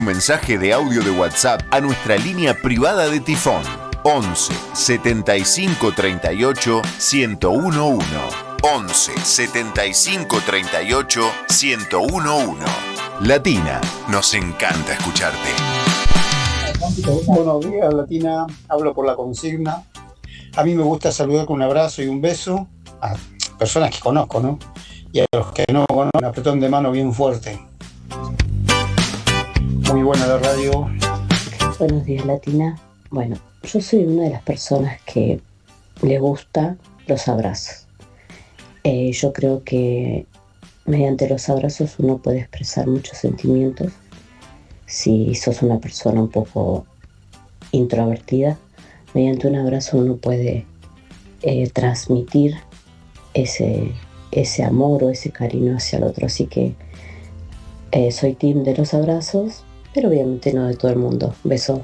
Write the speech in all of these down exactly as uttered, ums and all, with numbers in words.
Mensaje de audio de WhatsApp a nuestra línea privada de Tifón once setenta y cinco treinta y ocho ciento uno once setenta y cinco treinta y ocho ciento uno. Latina, nos encanta escucharte. Buenos días, Latina. Hablo por la consigna. A mí me gusta saludar con un abrazo y un beso a personas que conozco, ¿no? Y a los que no conozco, un apretón de mano bien fuerte. Muy buena la radio. Buenos días, Latina. Bueno, yo soy una de las personas que le gusta los abrazos. Eh, yo creo que mediante los abrazos uno puede expresar muchos sentimientos. Si sos una persona un poco introvertida, mediante un abrazo uno puede eh, transmitir ese, ese amor o ese cariño hacia el otro. Así que eh, soy team de los abrazos, pero obviamente no de todo el mundo. Beso.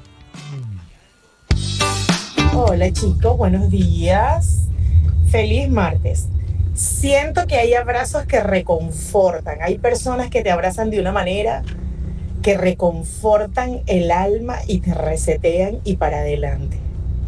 Hola chicos, buenos días. Feliz martes. Siento que hay abrazos que reconfortan. Hay personas que te abrazan de una manera que reconfortan el alma y te resetean y para adelante.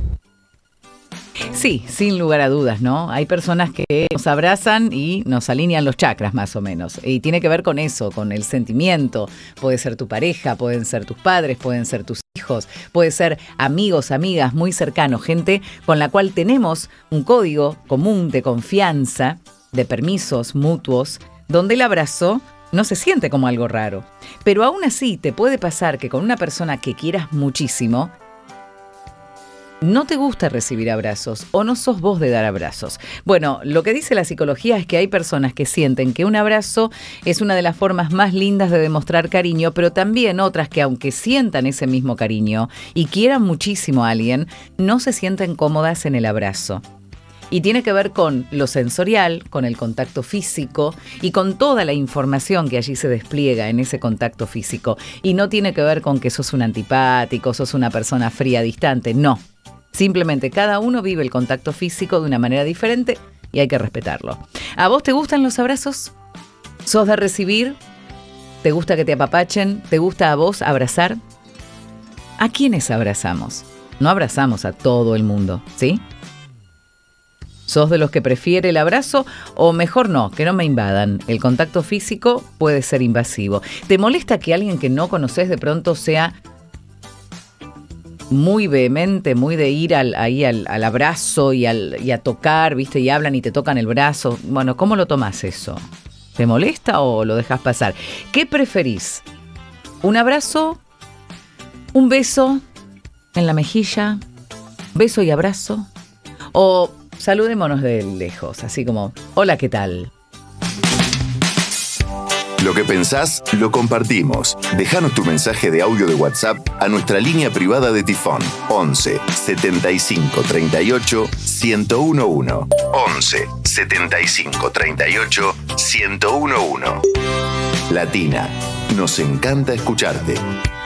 Sí, sin lugar a dudas, ¿no? Hay personas que nos abrazan y nos alinean los chakras más o menos. Y tiene que ver con eso, con el sentimiento. Puede ser tu pareja, pueden ser tus padres, pueden ser tus hijos, puede ser amigos, amigas muy cercanos, gente con la cual tenemos un código común de confianza, de permisos mutuos, donde el abrazo no se siente como algo raro. Pero aún así te puede pasar que con una persona que quieras muchísimo, no te gusta recibir abrazos o no sos vos de dar abrazos. Bueno, lo que dice la psicología es que hay personas que sienten que un abrazo es una de las formas más lindas de demostrar cariño, pero también otras que aunque sientan ese mismo cariño y quieran muchísimo a alguien, no se sienten cómodas en el abrazo. Y tiene que ver con lo sensorial, con el contacto físico y con toda la información que allí se despliega en ese contacto físico. Y no tiene que ver con que sos un antipático, sos una persona fría, distante, no. Simplemente cada uno vive el contacto físico de una manera diferente y hay que respetarlo. ¿A vos te gustan los abrazos? ¿Sos de recibir? ¿Te gusta que te apapachen? ¿Te gusta a vos abrazar? ¿A quiénes abrazamos? No abrazamos a todo el mundo, ¿sí? ¿Sos de los que prefiere el abrazo o mejor no, que no me invadan? El contacto físico puede ser invasivo. ¿Te molesta que alguien que no conoces de pronto sea muy vehemente, muy de ir al, ahí al, al abrazo y, al, y a tocar, ¿viste? Y hablan y te tocan el brazo. Bueno, ¿cómo lo tomás eso? ¿Te molesta o lo dejas pasar? ¿Qué preferís? ¿Un abrazo? ¿Un beso en la mejilla? ¿Beso y abrazo? ¿O saludémonos de lejos, así como, hola, ¿qué tal? Lo que pensás, lo compartimos. Déjanos tu mensaje de audio de WhatsApp a nuestra línea privada de Tifón once setenta y cinco treinta y ocho ciento uno once setenta y cinco treinta y ocho ciento uno. Latina, nos encanta escucharte.